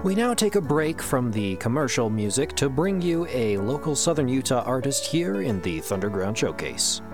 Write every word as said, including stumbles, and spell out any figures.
We now take a break from the commercial music to bring you a local Southern Utah artist here in the Thunderground Showcase.